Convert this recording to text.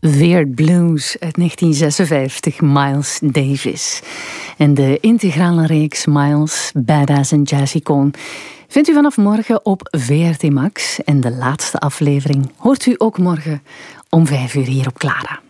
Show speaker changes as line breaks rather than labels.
Weird Blues uit 1956, Miles Davis. En de integrale reeks Miles, Badass en Jazzy-Con vindt u vanaf morgen op VRT Max. En de laatste aflevering hoort u ook morgen om 5 uur hier op Clara.